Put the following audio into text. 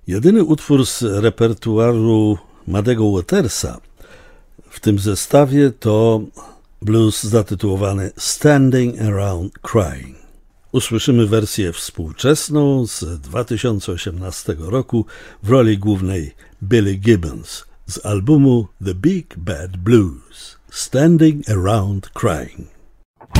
Jedyny utwór z repertuaru Muddego Watersa w tym zestawie to blues zatytułowany Standing Around Crying. Usłyszymy wersję współczesną z 2018 roku w roli głównej Billy Gibbons z albumu The Big Bad Blues, Standing Around Crying.